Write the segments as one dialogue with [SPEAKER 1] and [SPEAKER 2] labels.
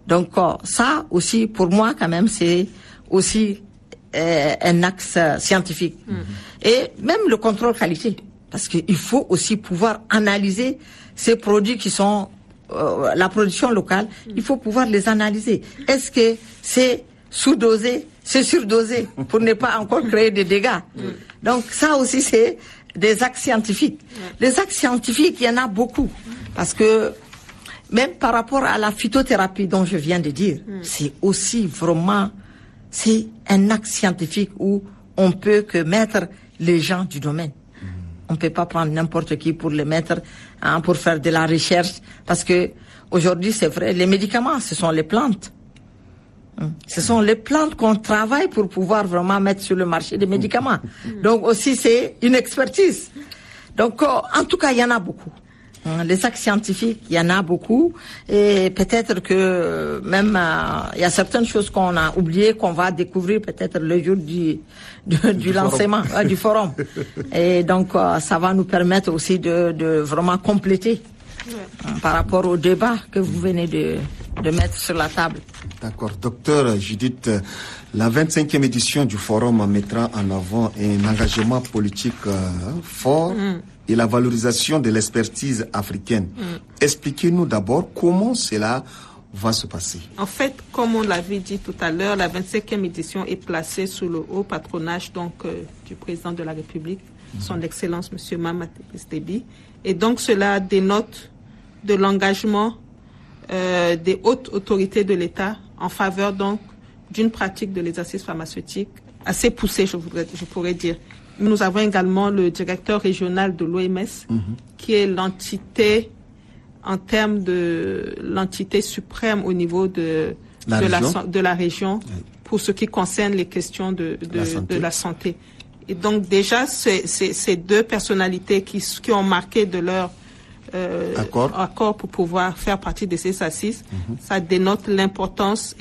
[SPEAKER 1] Donc ça aussi, pour moi, quand même, c'est aussi un axe scientifique. Et même le contrôle qualité, parce qu'il faut aussi pouvoir analyser ces produits qui sont la production locale. Il faut pouvoir les analyser. Est-ce que c'est sous-dosé, c'est surdosé, pour ne pas encore créer des dégâts. Donc ça aussi, c'est des axes scientifiques. Les axes scientifiques, il y en a beaucoup, parce que même par rapport à la phytothérapie dont je viens de dire, c'est aussi vraiment, c'est un axe scientifique où on peut que mettre les gens du domaine. On ne peut pas prendre n'importe qui pour les mettre, pour faire de la recherche, parce que aujourd'hui, c'est vrai, les médicaments, ce sont les plantes. Ce sont les plantes qu'on travaille pour pouvoir vraiment mettre sur le marché des médicaments. Donc aussi, c'est une expertise. Donc, en tout cas, il y en a beaucoup. Les axes scientifiques, il y en a beaucoup. Et peut-être que même, il y a certaines choses qu'on a oubliées, qu'on va découvrir peut-être le jour du lancement, du forum. Et donc, ça va nous permettre aussi de vraiment compléter par rapport au débat que vous venez de mettre sur la table.
[SPEAKER 2] D'accord. Docteur Judith, la 25e édition du forum mettra en avant un engagement politique fort et la valorisation de l'expertise africaine. Expliquez-nous d'abord comment cela va se passer.
[SPEAKER 3] En fait, comme on l'avait dit tout à l'heure, la 25e édition est placée sous le haut patronage du président de la République, son Excellence M. Mahamat Idriss Déby. Et donc cela dénote de l'engagement des hautes autorités de l'État en faveur donc d'une pratique de l'exercice pharmaceutique assez poussée, je pourrais dire. Nous avons également le directeur régional de l'OMS, qui est l'entité en termes de l'entité suprême au niveau de la région pour ce qui concerne les questions de la santé. Et donc déjà, ces deux personnalités qui ont marqué de leur accord pour pouvoir faire partie de ces assises, ça dénote l'importance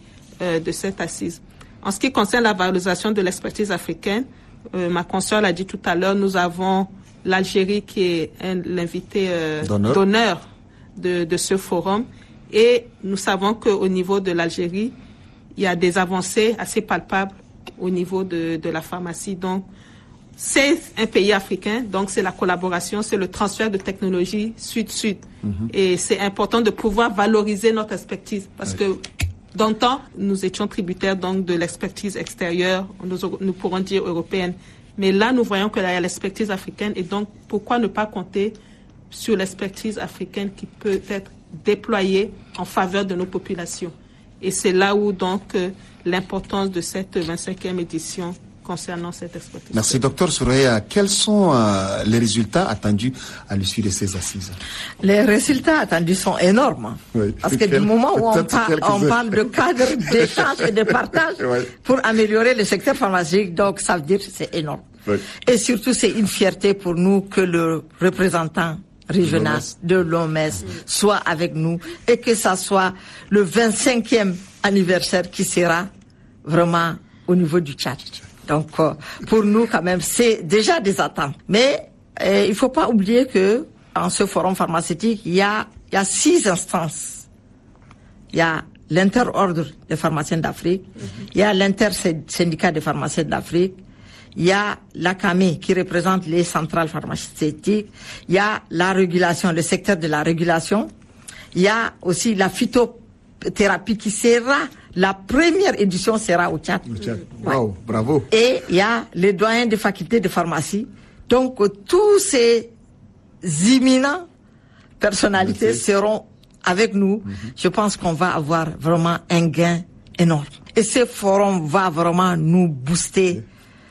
[SPEAKER 3] de cette assise. En ce qui concerne la valorisation de l'expertise africaine, ma consoeur l'a dit tout à l'heure, nous avons l'Algérie qui est l'invité d'honneur de ce forum. Et nous savons qu'au niveau de l'Algérie, il y a des avancées assez palpables au niveau de la pharmacie. Donc, c'est un pays africain, donc c'est la collaboration, c'est le transfert de technologie sud-sud. Et c'est important de pouvoir valoriser notre expertise parce que dans le temps, nous étions tributaires donc de l'expertise extérieure, nous pourrons dire européenne. Mais là, nous voyons qu'il y a l'expertise africaine et donc pourquoi ne pas compter sur l'expertise africaine qui peut être déployée en faveur de nos populations. Et c'est là où donc l'importance de cette 25e édition concernant cette expertise.
[SPEAKER 2] Merci, Docteur Souraya. Quels sont les résultats attendus à l'issue de ces assises?
[SPEAKER 1] Les résultats attendus sont énormes. Oui. Parce que du moment où on parle de cadre d'échange et de partage pour améliorer le secteur pharmaceutique, donc ça veut dire que c'est énorme. Oui. Et surtout, c'est une fierté pour nous que le représentant régional de l'OMS soit avec nous et que ça soit le 25e anniversaire qui sera vraiment au niveau du Tchad. Donc, pour nous, quand même, c'est déjà des attentes. Mais il faut pas oublier que dans ce forum pharmaceutique, il y a 6 instances. Il y a l'interordre des pharmaciens d'Afrique, il y a l'intersyndicat des pharmaciens d'Afrique, il y a l'ACAME qui représente les centrales pharmaceutiques, il y a la régulation, le secteur de la régulation, il y a aussi la phytothérapie qui sera, la première édition sera au Tchad.
[SPEAKER 2] Wow, bravo.
[SPEAKER 1] Et il y a les doyens des facultés de pharmacie. Donc tous ces imminents personnalités seront avec nous. Je pense qu'on va avoir vraiment un gain énorme. Et ce forum va vraiment nous booster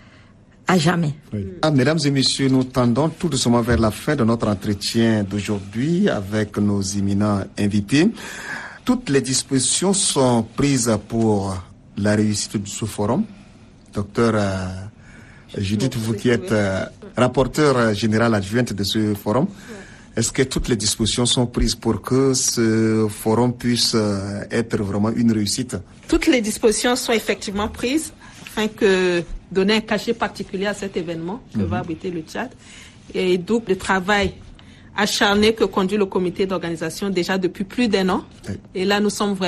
[SPEAKER 1] à jamais.
[SPEAKER 2] Oui. Mesdames et messieurs, nous tendons tout doucement vers la fin de notre entretien d'aujourd'hui avec nos éminents invités. Toutes les dispositions sont prises pour la réussite de ce forum. Docteur Judith, vous qui êtes rapporteur général adjointe de ce forum, est-ce que toutes les dispositions sont prises pour que ce forum puisse être vraiment une réussite?
[SPEAKER 3] Toutes les dispositions sont effectivement prises afin que donner un cachet particulier à cet événement que va abriter le Tchad. Et donc le travail acharné que conduit le comité d'organisation déjà depuis plus d'1 an. Et là, nous sommes vraiment